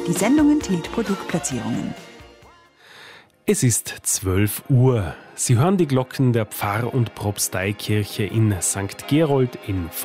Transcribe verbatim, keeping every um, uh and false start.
Die Sendung enthält Produktplatzierungen. Es ist zwölf Uhr. Sie hören die Glocken der Pfarr- und Propsteikirche in Sankt Gerold in